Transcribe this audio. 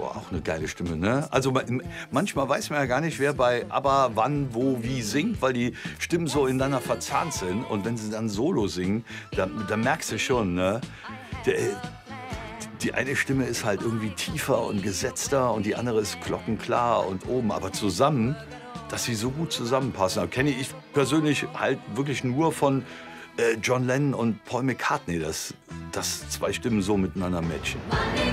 Boah, auch eine geile Stimme, ne? Also manchmal weiß man ja gar nicht, wer bei ABBA wann, wo, wie singt, weil die Stimmen so ineinander verzahnt sind. Und wenn sie dann Solo singen, dann merkst du schon, ne? Der, die eine Stimme ist halt irgendwie tiefer und gesetzter und die andere ist glockenklar und oben. Aber zusammen, dass sie so gut zusammenpassen, das kenne ich persönlich halt wirklich nur von John Lennon und Paul McCartney, dass zwei Stimmen so miteinander matchen.